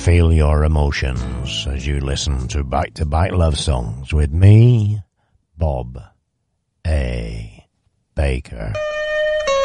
feel your emotions as you listen to back-to-back love songs with me, Bob A. Baker.